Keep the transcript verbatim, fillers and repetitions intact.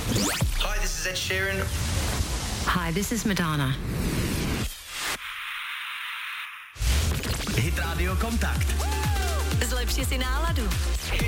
Hi, this is Ed Sheeran. Hi, this is Madonna. Hit Radio Kontakt. Zlepši si náladu.